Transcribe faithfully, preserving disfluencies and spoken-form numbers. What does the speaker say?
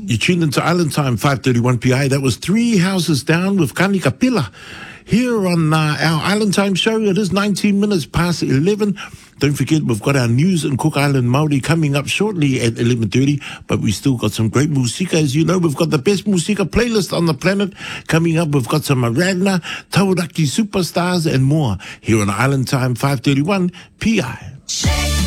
You tuned into Island Time, five thirty-one P I. That was Three Houses Down with Kani Kapila. Here on uh, our Island Time show, it is nineteen minutes past eleven. Don't forget, we've got our news in Cook Island Māori coming up shortly at eleven thirty, but we still got some great musika. As you know, we've got the best musika playlist on the planet coming up. We've got some Ragnar, Tauraki superstars, and more here on Island Time, five thirty-one P I.